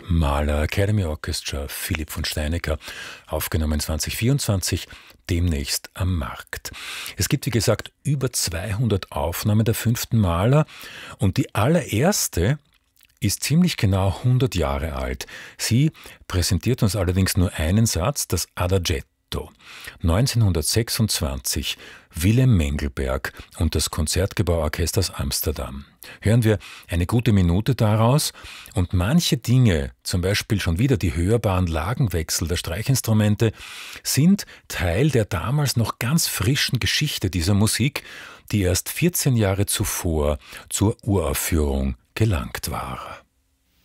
Mahler Academy Orchestra, Philipp von Steinecker, aufgenommen 2024, demnächst am Markt. Es gibt, wie gesagt, über 200 Aufnahmen der fünften Mahler und die allererste ist ziemlich genau 100 Jahre alt. Sie präsentiert uns allerdings nur einen Satz, das Adagietto. 1926, Willem Mengelberg und das Konzertgebauorchester aus Amsterdam. Hören wir eine gute Minute daraus und manche Dinge, zum Beispiel schon wieder die hörbaren Lagenwechsel der Streichinstrumente, sind Teil der damals noch ganz frischen Geschichte dieser Musik, die erst 14 Jahre zuvor zur Uraufführung gelangt war.